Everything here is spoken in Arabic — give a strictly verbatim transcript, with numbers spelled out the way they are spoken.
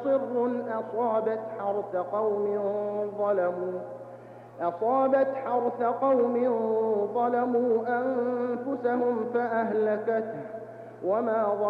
مصر أصابت حرث قوم ظلموا أصابت حرث قوم ظلموا أنفسهم فأهلكته وما